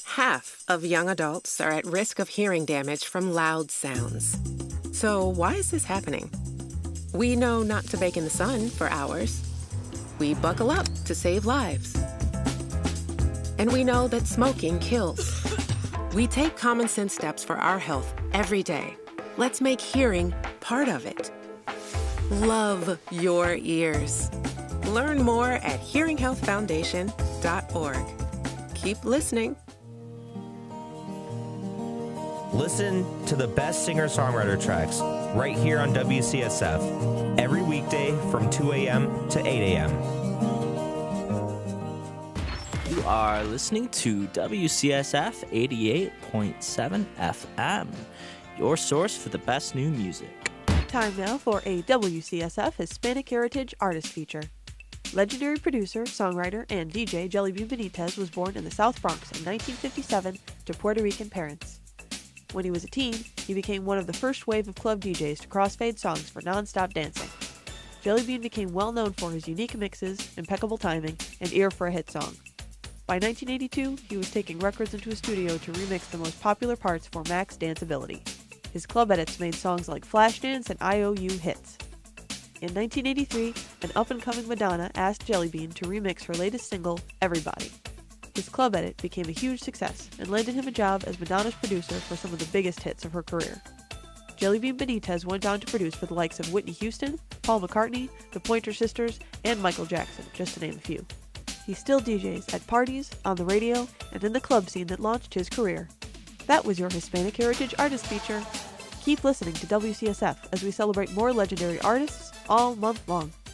Half of young adults are at risk of hearing damage from loud sounds. So why is this happening? We know not to bake in the sun for hours. We buckle up to save lives. And we know that smoking kills. We take common sense steps for our health every day. Let's make hearing part of it. Love your ears. Learn more at hearinghealthfoundation.org. Keep listening. Listen to the best singer-songwriter tracks right here on WCSF every weekday from 2 a.m. to 8 a.m. You are listening to WCSF 88.7 FM, your source for the best new music. Time now for a WCSF Hispanic Heritage Artist Feature. Legendary producer, songwriter, and DJ Jellybean Benitez was born in the South Bronx in 1957 to Puerto Rican parents. When he was a teen, he became one of the first wave of club DJs to crossfade songs for non-stop dancing. Jellybean became well known for his unique mixes, impeccable timing, and ear for a hit song. By 1982, he was taking records into a studio to remix the most popular parts for Mac's dance ability. His club edits made songs like Flashdance and IOU hits. In 1983, an up-and-coming Madonna asked Jellybean to remix her latest single, Everybody. His club edit became a huge success and landed him a job as Madonna's producer for some of the biggest hits of her career. Jellybean Benitez went on to produce for the likes of Whitney Houston, Paul McCartney, the Pointer Sisters, and Michael Jackson, just to name a few. He still DJs at parties, on the radio, and in the club scene that launched his career. That was your Hispanic Heritage Artist Feature. Keep listening to WCSF as we celebrate more legendary artists all month long.